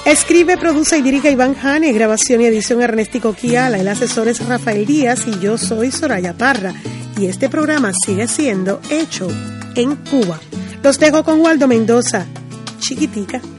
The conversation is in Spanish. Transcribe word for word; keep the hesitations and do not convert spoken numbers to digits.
Escribe, produce y dirige Iván Jane, grabación y edición Ernéstico Quiala, el asesor es Rafael Díaz y yo soy Soraya Parra. Y este programa sigue siendo hecho en Cuba. Los dejo con Waldo Mendoza, Chiquitica.